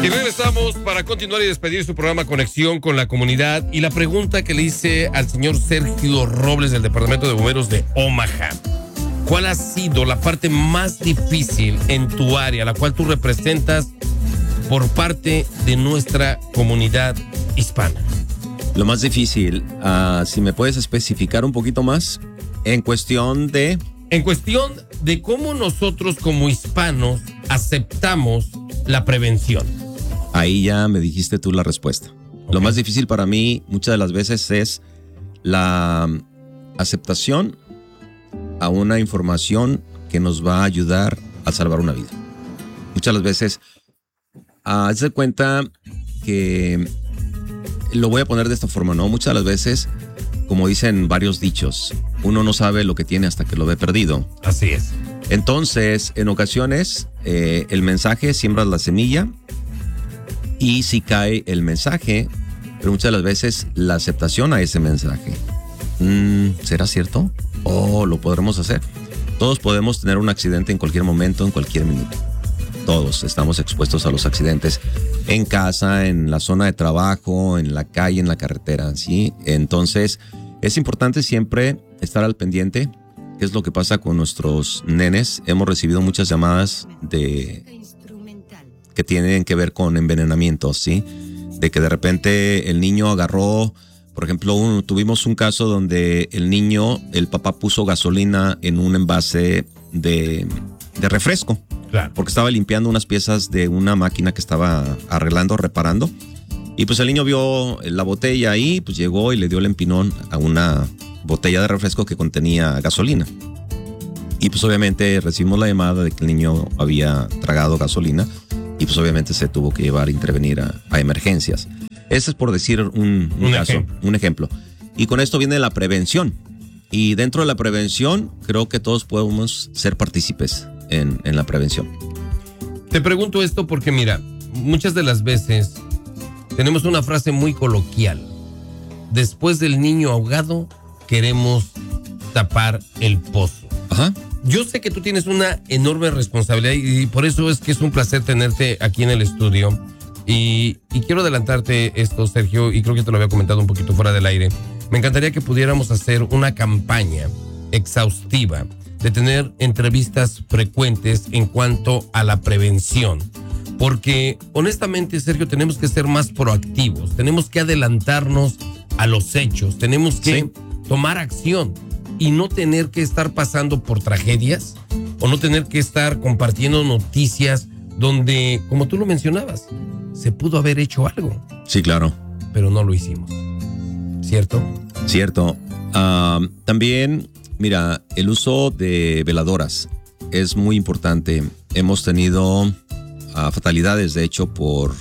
Y regresamos para continuar y despedir su programa Conexión con la Comunidad. Y la pregunta que le hice al señor Sergio Robles del Departamento de Bomberos de Omaha: ¿cuál ha sido la parte más difícil en tu área, la cual tú representas por parte de nuestra comunidad hispana? Lo más difícil, si me puedes especificar un poquito más, en cuestión de cómo nosotros como hispanos aceptamos la prevención. Ahí ya me dijiste tú la respuesta. Okay. Lo más difícil para mí muchas de las veces es la aceptación a una información que nos va a ayudar a salvar una vida. Muchas de las veces, haz de cuenta que lo voy a poner de esta forma, ¿no? Muchas de las veces, como dicen varios dichos, uno no sabe lo que tiene hasta que lo ve perdido. Así es. Entonces, en ocasiones, el mensaje siembra la semilla y sí cae el mensaje, pero muchas de las veces la aceptación a ese mensaje. ¿Será cierto? ¿O lo podremos hacer? Todos podemos tener un accidente en cualquier momento, en cualquier minuto. Todos estamos expuestos a los accidentes en casa, en la zona de trabajo, en la calle, en la carretera, ¿sí? Entonces, es importante siempre estar al pendiente. ¿Qué es lo que pasa con nuestros nenes? Hemos recibido muchas llamadas que tienen que ver con envenenamientos, ¿sí? De que de repente el niño agarró, por ejemplo, tuvimos un caso donde el papá puso gasolina en un envase de refresco. Claro. Porque estaba limpiando unas piezas de una máquina que estaba reparando. Y pues el niño vio la botella ahí, pues llegó y le dio el empinón a una botella de refresco que contenía gasolina. Y pues obviamente recibimos la llamada de que el niño había tragado gasolina y pues obviamente se tuvo que llevar a intervenir a emergencias. Ese es por decir un caso, un ejemplo. Y con esto viene la prevención. Y dentro de la prevención creo que todos podemos ser partícipes en la prevención. Te pregunto esto porque mira, muchas de las veces tenemos una frase muy coloquial: después del niño ahogado queremos tapar el pozo. Ajá. Yo sé que tú tienes una enorme responsabilidad y por eso es que es un placer tenerte aquí en el estudio. Y quiero adelantarte esto, Sergio, y creo que te lo había comentado un poquito fuera del aire. Me encantaría que pudiéramos hacer una campaña exhaustiva de tener entrevistas frecuentes en cuanto a la prevención. Porque honestamente, Sergio, tenemos que ser más proactivos, tenemos que adelantarnos a los hechos, tenemos que tomar acción y no tener que estar pasando por tragedias o no tener que estar compartiendo noticias donde, como tú lo mencionabas, se pudo haber hecho algo. Sí, claro. Pero no lo hicimos. ¿Cierto? Cierto. También, mira, el uso de veladoras es muy importante. Hemos tenido fatalidades, de hecho, por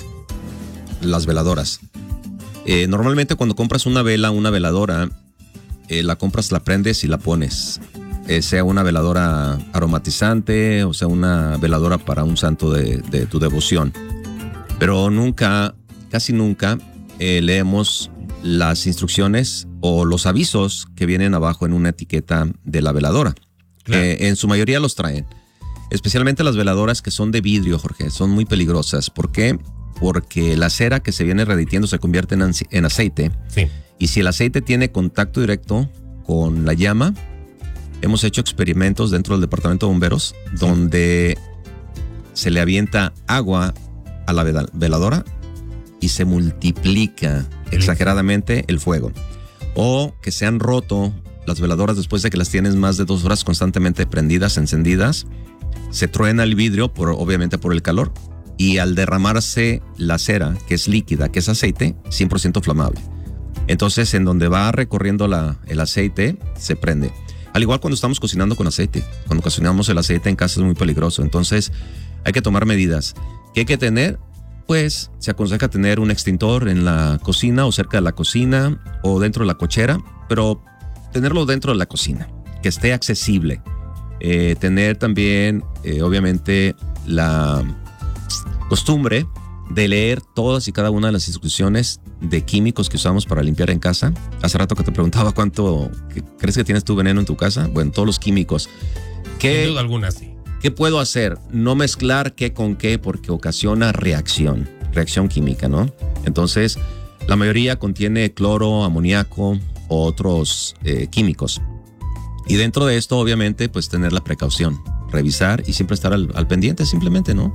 las veladoras. Normalmente cuando compras una veladora, la compras, la prendes y la pones. Sea una veladora aromatizante o sea una veladora para un santo de tu devoción. Pero casi nunca leemos las instrucciones o los avisos que vienen abajo en una etiqueta de la veladora. Claro. En su mayoría los traen. Especialmente las veladoras que son de vidrio, Jorge, son muy peligrosas. ¿Por qué? Porque la cera que se viene derritiendo se convierte en aceite. Sí. Y si el aceite tiene contacto directo con la llama, hemos hecho experimentos dentro del departamento de bomberos donde se le avienta agua a la veladora y se multiplica exageradamente el fuego. O que se han roto las veladoras después de que las tienes más de 2 horas constantemente prendidas, encendidas. Se truena el vidrio, obviamente por el calor, y al derramarse la cera, que es líquida, que es aceite, 100% flamable. Entonces, en donde va recorriendo el aceite, se prende. Al igual cuando estamos cocinando con aceite. Cuando cocinamos el aceite en casa es muy peligroso. Entonces, hay que tomar medidas. ¿Qué hay que tener? Pues, se aconseja tener un extintor en la cocina o cerca de la cocina o dentro de la cochera, pero tenerlo dentro de la cocina, que esté accesible. Tener también, obviamente, la costumbre de leer todas y cada una de las instrucciones de químicos que usamos para limpiar en casa. Hace rato que te preguntaba cuánto crees que tienes tu veneno en tu casa. Bueno, todos los químicos. Sin duda alguna, sí. ¿Qué puedo hacer? No mezclar qué con qué porque ocasiona reacción. reacción química, ¿no? Entonces, la mayoría contiene cloro, amoníaco o otros químicos. Y dentro de esto, obviamente, pues tener la precaución, revisar y siempre estar al pendiente, simplemente, ¿no?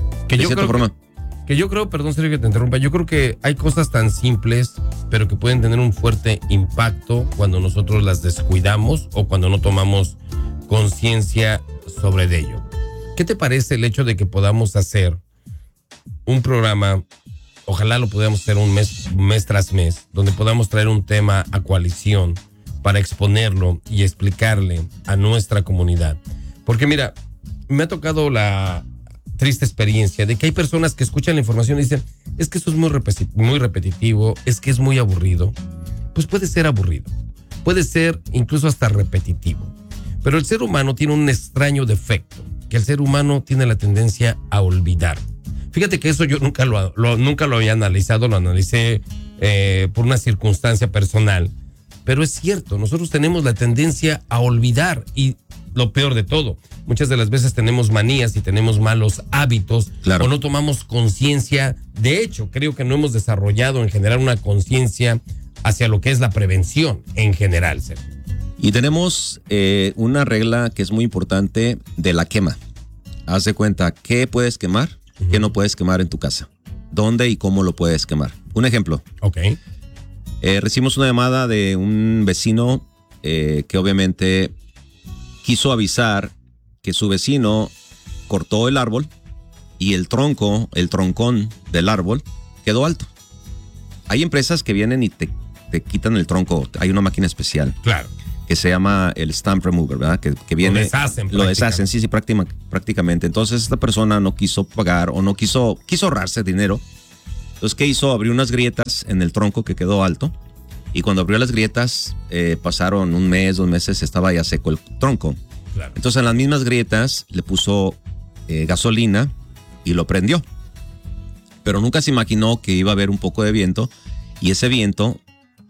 Que yo creo, perdón, Sergio, que te interrumpa, yo creo que hay cosas tan simples, pero que pueden tener un fuerte impacto cuando nosotros las descuidamos o cuando no tomamos conciencia sobre ello. ¿Qué te parece el hecho de que podamos hacer un programa, ojalá lo podamos hacer un mes tras mes, donde podamos traer un tema a coalición para exponerlo y explicarle a nuestra comunidad? Porque mira, me ha tocado la triste experiencia de que hay personas que escuchan la información y dicen, es que eso es muy repetitivo, es que es muy aburrido. Pues puede ser aburrido, puede ser incluso hasta repetitivo, pero el ser humano tiene un extraño defecto, que el ser humano tiene la tendencia a olvidar. Fíjate que eso yo nunca lo había analizado, lo analicé por una circunstancia personal, pero es cierto, nosotros tenemos la tendencia a olvidar. Y lo peor de todo, muchas de las veces tenemos manías y tenemos malos hábitos, claro, o no tomamos conciencia. De hecho, creo que no hemos desarrollado en general una conciencia hacia lo que es la prevención en general, Sergio. Y tenemos una regla que es muy importante de la quema. Haz de cuenta qué puedes quemar, qué no puedes quemar en tu casa, dónde y cómo lo puedes quemar. Un ejemplo. Ok. Recibimos una llamada de un vecino que obviamente quiso avisar que su vecino cortó el árbol y el troncón del árbol quedó alto. Hay empresas que vienen y te quitan el tronco. Hay una máquina especial. Claro. Que se llama el stump remover, ¿verdad? Que viene. Lo deshacen, sí, prácticamente. Entonces esta persona no quiso pagar o quiso ahorrarse dinero. Entonces, ¿qué hizo? Abrió unas grietas en el tronco que quedó alto. Y cuando abrió las grietas, pasaron un mes, 2 meses, estaba ya seco el tronco. Claro. Entonces, en las mismas grietas le puso gasolina y lo prendió. Pero nunca se imaginó que iba a haber un poco de viento. Y ese viento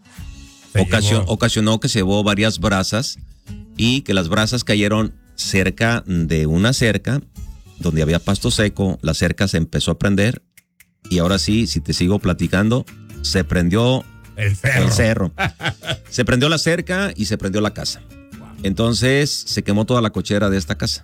ocasionó que se llevó varias brasas y que las brasas cayeron cerca de una cerca donde había pasto seco. La cerca se empezó a prender y ahora sí, si te sigo platicando, se prendió el cerro. Se prendió la cerca y se prendió la casa. Entonces se quemó toda la cochera de esta casa.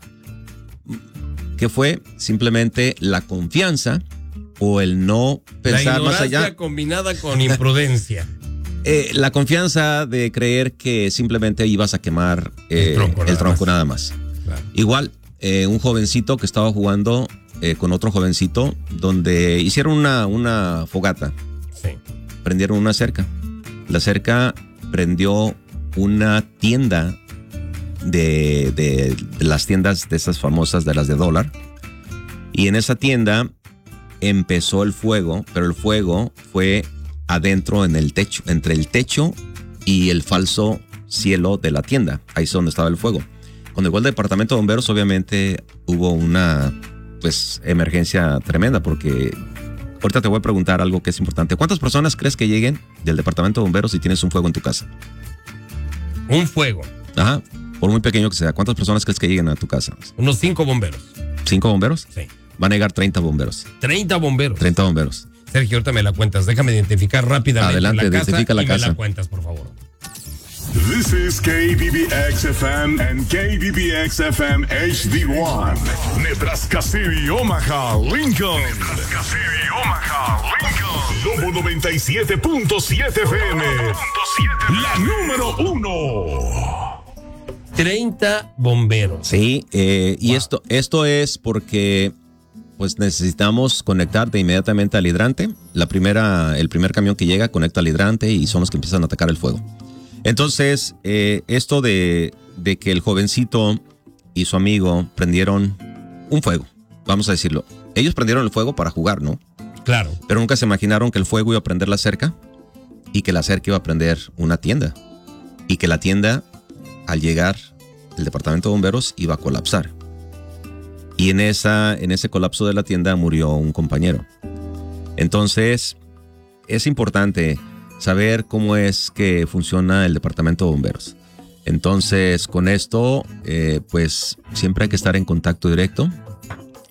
¿Qué fue? Simplemente la confianza o el no pensar más allá. La ignorancia combinada con imprudencia. La confianza de creer que simplemente ibas a quemar el tronco nada más. Claro. Igual, un jovencito que estaba jugando con otro jovencito, donde hicieron una fogata. Sí. Prendieron una cerca. La cerca prendió una tienda de las tiendas de esas famosas, de las de dólar. Y en esa tienda empezó el fuego, pero el fuego fue adentro en el techo, entre el techo y el falso cielo de la tienda. Ahí es donde estaba el fuego. Cuando llegó el departamento de bomberos, obviamente hubo una emergencia tremenda, porque ahorita te voy a preguntar algo que es importante. ¿Cuántas personas crees que lleguen del departamento de bomberos si tienes un fuego en tu casa? Un fuego. Ajá, por muy pequeño que sea. ¿Cuántas personas crees que lleguen a tu casa? Unos 5 bomberos. ¿5 bomberos? Sí. Van a llegar 30 bomberos. 30 bomberos. 30 bomberos. Sergio, ahorita me la cuentas. Déjame identificar rápidamente. Adelante, la casa identifica la casa. Me la cuentas, por favor. This is KBBX-FM and KBBX-FM HD1. Nebraska City, Omaha, Lincoln. Nebraska City, Omaha, Lincoln. Lobo 97.7 FM. La número 1. 30 bomberos. Sí, y wow. Esto es porque pues necesitamos conectar de inmediatamente al hidrante. El primer camión que llega conecta al hidrante y son los que empiezan a atacar el fuego. Entonces, esto de que el jovencito y su amigo prendieron un fuego, vamos a decirlo. Ellos prendieron el fuego para jugar, ¿no? Claro. Pero nunca se imaginaron que el fuego iba a prender la cerca y que la cerca iba a prender una tienda. Y que la tienda, al llegar el departamento de bomberos, iba a colapsar. Y en ese colapso de la tienda murió un compañero. Entonces, es importante saber cómo es que funciona el departamento de bomberos. Entonces, con esto, pues siempre hay que estar en contacto directo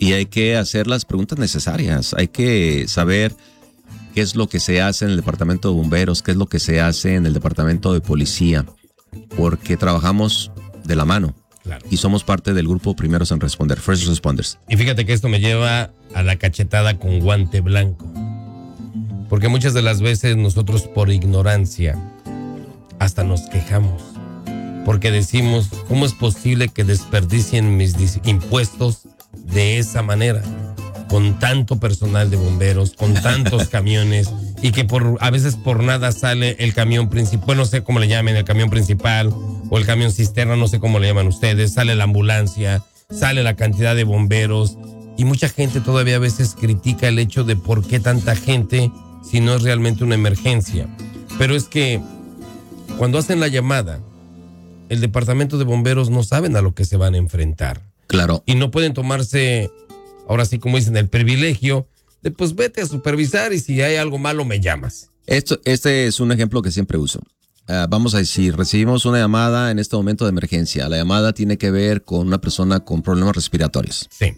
Y hay que hacer las preguntas necesarias. Hay que saber qué es lo que se hace en el departamento de bomberos, qué es lo que se hace en el departamento de policía, porque trabajamos de la mano. Claro. Y somos parte del grupo Primeros en Responder, First Responders. Y fíjate que esto me lleva a la cachetada con guante blanco. Porque muchas de las veces nosotros por ignorancia hasta nos quejamos. Porque decimos, ¿cómo es posible que desperdicien mis impuestos de esa manera? Con tanto personal de bomberos, con tantos camiones, y que a veces por nada sale el camión principal, bueno, no sé cómo le llamen, el camión principal o el camión cisterna, no sé cómo le llaman ustedes, sale la ambulancia, sale la cantidad de bomberos, y mucha gente todavía a veces critica el hecho de por qué tanta gente si no es realmente una emergencia. Pero es que cuando hacen la llamada, el departamento de bomberos no saben a lo que se van a enfrentar. Claro. Y no pueden tomarse, ahora sí como dicen, el privilegio de pues vete a supervisar y si hay algo malo me llamas. Este es un ejemplo que siempre uso. Vamos a decir, recibimos una llamada en este momento de emergencia. La llamada tiene que ver con una persona con problemas respiratorios. Sí.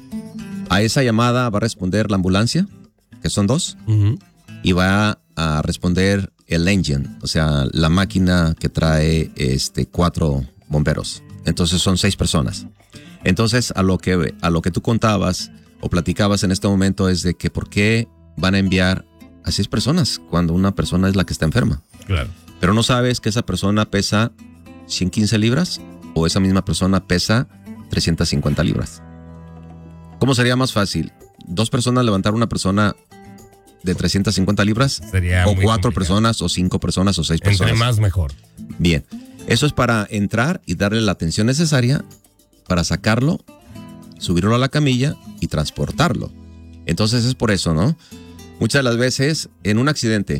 A esa llamada va a responder la ambulancia, que son 2, y va a responder el engine, o sea, la máquina que trae 4 bomberos. Entonces son 6 personas. Entonces a lo que tú contabas o platicabas en este momento es de que por qué van a enviar a 6 personas cuando una persona es la que está enferma. Claro. Pero no sabes que esa persona pesa 115 libras o esa misma persona pesa 350 libras. ¿Cómo sería más fácil? 2 personas levantar una persona de 350 libras sería o 4 complicado. personas o 5 personas o 6 personas. Entre más mejor. Bien, eso es para entrar y darle la atención necesaria para sacarlo, subirlo a la camilla y transportarlo. Entonces es por eso, ¿no? Muchas de las veces en un accidente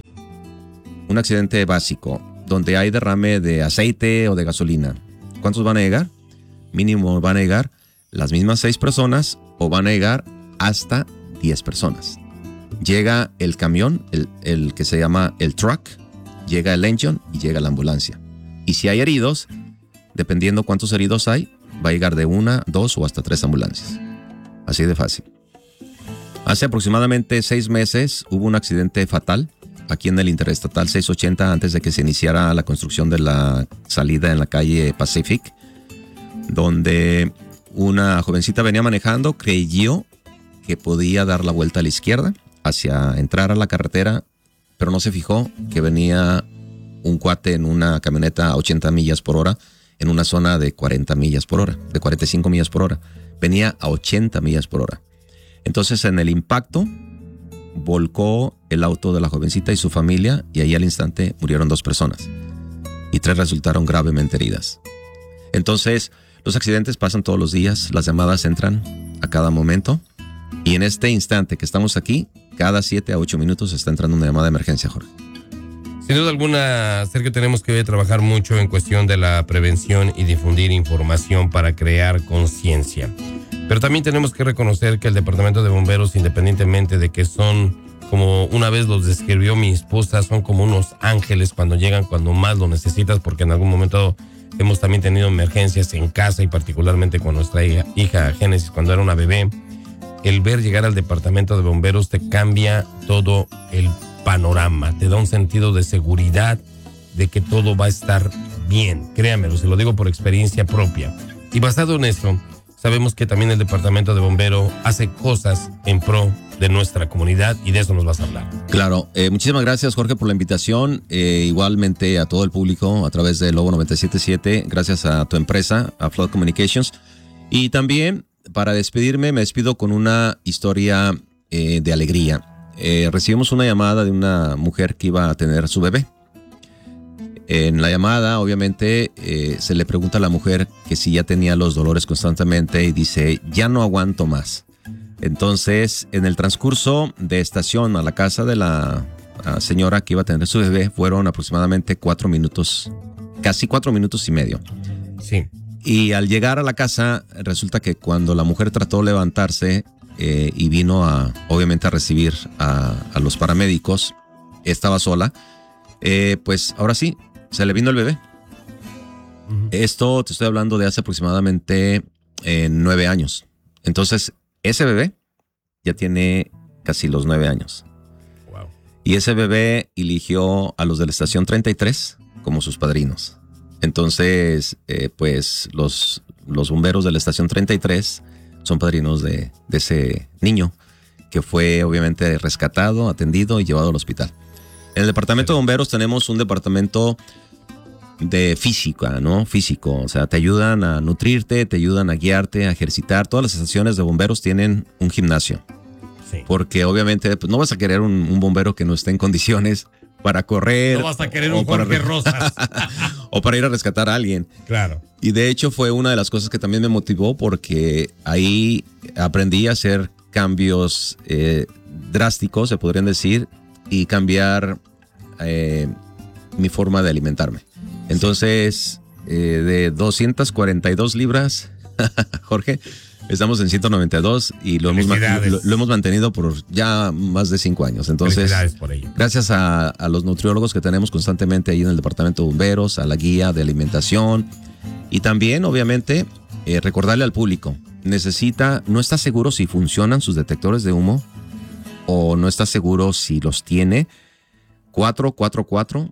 básico, donde hay derrame de aceite o de gasolina, ¿cuántos van a llegar? Mínimo van a llegar las mismas 6 personas o van a llegar hasta 10 personas. Llega el camión, el que se llama el truck, llega el engine y llega la ambulancia. Y si hay heridos, dependiendo cuántos heridos hay, va a llegar de 1, 2 o hasta 3 ambulancias. Así de fácil. Hace aproximadamente 6 meses hubo un accidente fatal aquí en el Interestatal 680 antes de que se iniciara la construcción de la salida en la calle Pacific, donde una jovencita venía manejando, creyó que podía dar la vuelta a la izquierda hacia entrar a la carretera, pero no se fijó que venía un cuate en una camioneta a 80 millas por hora en una zona de 40 millas por hora, de 45 millas por hora. Venía a 80 millas por hora. Entonces en el impacto volcó el auto de la jovencita y su familia y ahí al instante murieron 2 personas y 3 resultaron gravemente heridas. Entonces los accidentes pasan todos los días, las llamadas entran a cada momento y en este instante que estamos aquí, cada 7 a 8 minutos está entrando una llamada de emergencia, Jorge. Sin duda alguna, Sergio, tenemos que trabajar mucho en cuestión de la prevención y difundir información para crear conciencia. Pero también tenemos que reconocer que el departamento de bomberos, independientemente de que son, como una vez los describió mi esposa, son como unos ángeles cuando llegan, cuando más lo necesitas, porque en algún momento hemos también tenido emergencias en casa y particularmente con nuestra hija Génesis cuando era una bebé. El ver llegar al departamento de bomberos te cambia todo el panorama, te da un sentido de seguridad, de que todo va a estar bien. Créamelo, se lo digo por experiencia propia. Y basado en eso, sabemos que también el departamento de bombero hace cosas en pro de nuestra comunidad y de eso nos vas a hablar. Claro, muchísimas gracias, Jorge, por la invitación. Igualmente a todo el público a través de Lobo 977, gracias a tu empresa, a Flood Communications. Y también, para despedirme, me despido con una historia de alegría. Recibimos una llamada de una mujer que iba a tener su bebé. En la llamada, obviamente, se le pregunta a la mujer que si ya tenía los dolores constantemente y dice, ya no aguanto más. Entonces, en el transcurso de estación a la casa de la señora que iba a tener su bebé, fueron aproximadamente 4 minutos, casi 4 minutos y medio. Sí. Y al llegar a la casa, resulta que cuando la mujer trató de levantarse y vino obviamente a recibir a los paramédicos, estaba sola, pues ahora sí, se le vino el bebé. Uh-huh. Esto te estoy hablando de hace aproximadamente 9 años. Entonces, Ese bebé ya tiene casi los 9 años. Wow. Y ese bebé eligió a los de la estación 33 como sus padrinos. Entonces, pues los bomberos de la estación 33 son padrinos de ese niño que fue obviamente rescatado, atendido y llevado al hospital. En el departamento de bomberos tenemos un departamento de física, ¿no? Físico, o sea, te ayudan a nutrirte, te ayudan a guiarte, a ejercitar. Todas las estaciones de bomberos tienen un gimnasio. Sí. Porque obviamente pues, no vas a querer un bombero que no esté en condiciones para correr. No vas a querer un Jorge Rosas. O para ir a rescatar a alguien. Claro. Y de hecho fue una de las cosas que también me motivó porque ahí aprendí a hacer cambios drásticos, se podrían decir, y cambiar mi forma de alimentarme. Entonces, de 242 libras, Jorge, estamos en 192 y lo hemos mantenido por ya más de 5 años. Entonces, por ello. Gracias a los nutriólogos que tenemos constantemente ahí en el departamento de bomberos, a la guía de alimentación y también, obviamente, recordarle al público, no está seguro si funcionan sus detectores de humo o no está seguro si los tiene. 444-3560,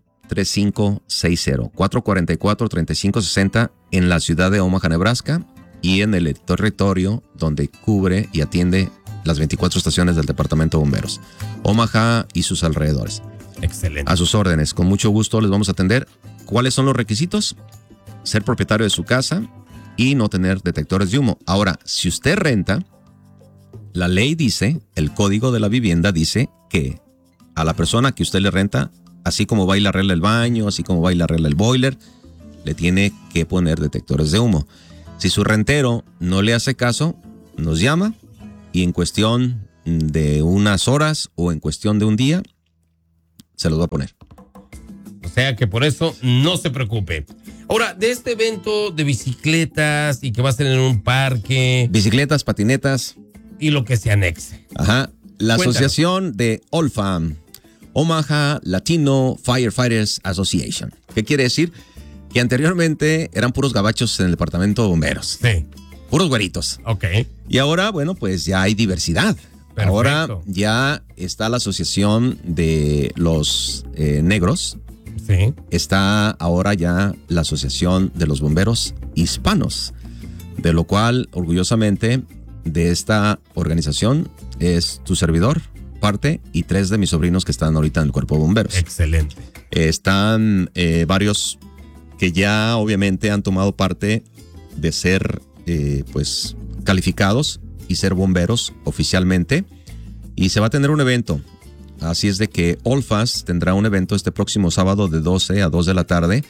444-3560 en la ciudad de Omaha, Nebraska, y en el territorio donde cubre y atiende las 24 estaciones del Departamento de Bomberos. Omaha y sus alrededores. Excelente. A sus órdenes, con mucho gusto les vamos a atender. ¿Cuáles son los requisitos? Ser propietario de su casa y no tener detectores de humo. Ahora, si usted renta, la ley dice, el código de la vivienda dice que a la persona que usted le renta, así como va y le arregla el baño, así como va y le arregla el boiler, le tiene que poner detectores de humo. Si su rentero no le hace caso, nos llama y en cuestión de unas horas o en cuestión de un día, se los va a poner. O sea que por eso no se preocupe. Ahora, de este evento de bicicletas y que va a ser en un parque. Bicicletas, patinetas. Y lo que se anexe. Ajá. La Cuéntanos. asociación de OLFA, Omaha Latino Firefighters Association. ¿Qué quiere decir? Que anteriormente eran puros gabachos en el departamento de bomberos. Sí. Puros güeritos. Ok. Y ahora, bueno, pues ya hay diversidad. Perfecto. Ahora ya está la asociación de los negros. Sí. Está ahora ya la asociación de los bomberos hispanos. De lo cual, orgullosamente, de esta organización es tu servidor, parte, y 3 de mis sobrinos que están ahorita en el cuerpo de bomberos. Excelente. Están varios que ya obviamente han tomado parte de ser pues calificados y ser bomberos oficialmente, y se va a tener un evento. Así es de que OLFAS tendrá un evento este próximo sábado de 12 a 2 de la tarde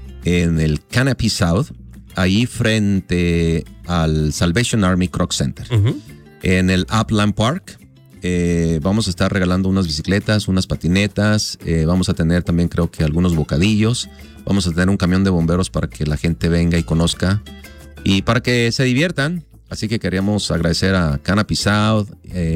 en el Canopy South, ahí frente al Salvation Army Croc Center. Uh-huh. En el Upland Park vamos a estar regalando unas bicicletas, unas patinetas, vamos a tener también creo que algunos bocadillos, vamos a tener un camión de bomberos para que la gente venga y conozca y para que se diviertan. Así que queríamos agradecer a Canopy South,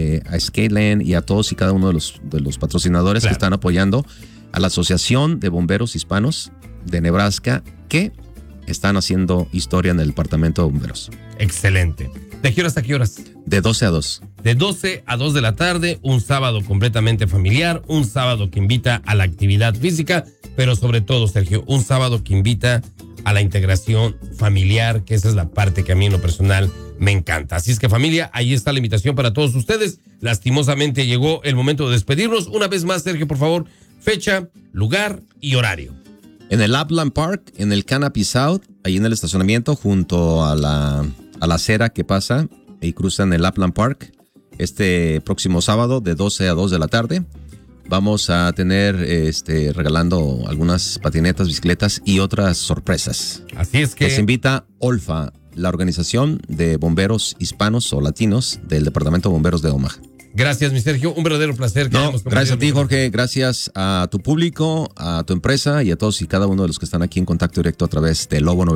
a Skyline y a todos y cada uno de los patrocinadores que están apoyando a la Asociación de Bomberos Hispanos de Nebraska, que están haciendo historia en el departamento de bomberos. Excelente. ¿De qué horas a qué horas? De 12 a 2. De 12 a 2 de la tarde, un sábado completamente familiar, un sábado que invita a la actividad física, pero sobre todo, Sergio, un sábado que invita a la integración familiar, que esa es la parte que a mí en lo personal me encanta. Así es que, familia, ahí está la invitación para todos ustedes. Lastimosamente llegó el momento de despedirnos. Una vez más, Sergio, por favor, fecha, lugar y horario. En el Upland Park, en el Canopy South, ahí en el estacionamiento, junto a la acera que pasa y cruza en el Upland Park, este próximo sábado de 12 a 2 de la tarde. Vamos a tener regalando algunas patinetas, bicicletas y otras sorpresas. Así es que les invita OLFA, la organización de bomberos hispanos o latinos del Departamento de Bomberos de Omaha. Gracias, mi Sergio. Un verdadero placer. Gracias a ti, Jorge. Gracias a tu público, a tu empresa y a todos y cada uno de los que están aquí en contacto directo a través de Lobo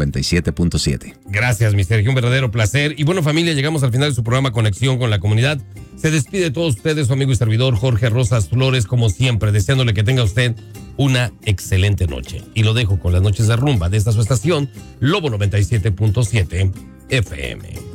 97.7. Gracias, mi Sergio. Un verdadero placer. Y bueno, familia, llegamos al final de su programa Conexión con la Comunidad. Se despide de todos ustedes su amigo y servidor Jorge Rosas Flores, como siempre, deseándole que tenga usted una excelente noche. Y lo dejo con las noches de rumba de esta su estación, Lobo 97.7 FM.